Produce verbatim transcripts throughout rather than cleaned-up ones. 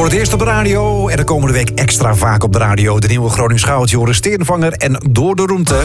Voor het eerst op de radio en de komende week extra vaak op de radio. De nieuwe Gronings Goud, Joris Steenvanger en Door de Roemte.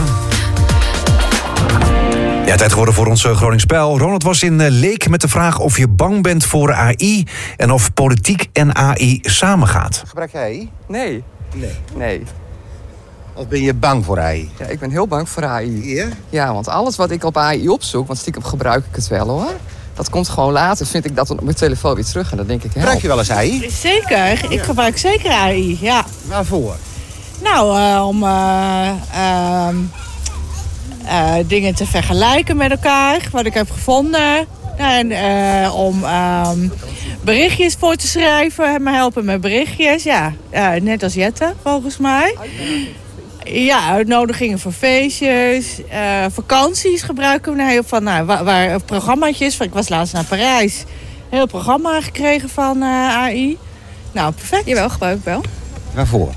Ja, tijd geworden voor ons Gronings Spel. Ronald was in Leek met de vraag of je bang bent voor A I... en of politiek en A I samengaat. Gebruik jij A I? Nee. Nee. Nee. Of ben je bang voor A I? Ja, ik ben heel bang voor A I. Ja? Ja, want alles wat ik op A I opzoek, want stiekem gebruik ik het wel hoor. Dat komt gewoon later, vind ik dat op mijn telefoon weer terug. En dan denk ik, help. Gebruik je wel eens A I? Zeker, ik gebruik zeker A I, ja. Waarvoor? Nou, uh, om uh, uh, uh, dingen te vergelijken met elkaar, wat ik heb gevonden. En uh, om uh, berichtjes voor te schrijven, me helpen met berichtjes. Ja, uh, net als Jette, volgens mij. Ja, uitnodigingen voor feestjes. Uh, vakanties gebruiken we heel van, nou, waar, waar programmaatjes. Ik was laatst naar Parijs. Een heel programma gekregen van uh, A I. Nou, perfect. Jawel, gebruik ik wel. Waarvoor?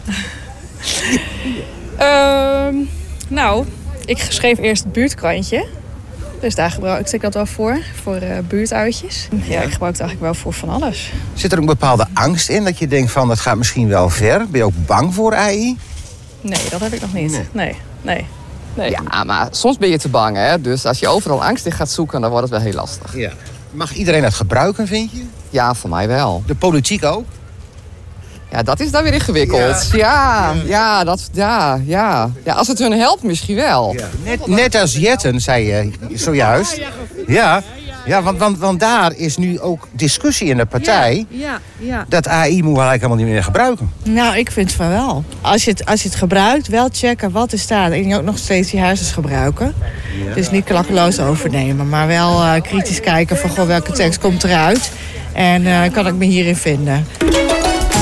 uh, nou, ik schreef eerst het buurtkrantje. Dus daar gebruikte ik dat wel voor. Voor uh, buurtuitjes. Ja, ik gebruik het eigenlijk wel voor van alles. Zit er een bepaalde angst in dat je denkt van dat gaat misschien wel ver? Ben je ook bang voor A I? Nee, dat heb ik nog niet. Nee, nee. nee. nee. Ja, maar soms ben je te bang hè. Dus als je overal angst in gaat zoeken, dan wordt het wel heel lastig. Ja. Mag iedereen het gebruiken, vind je? Ja, voor mij wel. De politiek ook? Ja, dat is dan weer ingewikkeld. Ja, ja, ja, dat, ja, ja. ja als het hun helpt, misschien wel. Ja. Net, net als Jetten, zei je zojuist. Ja, ja want, want, want daar is nu ook discussie in de partij. Ja, ja. Dat A I moet we eigenlijk helemaal niet meer gebruiken. Nou, ik vind van wel. Als je het, als je het gebruikt, wel checken wat er staat. En je ook nog steeds die hersens gebruiken. Ja. Dus niet klakkeloos overnemen. Maar wel uh, kritisch kijken van goh, welke tekst komt eruit. En uh, kan ik me hierin vinden.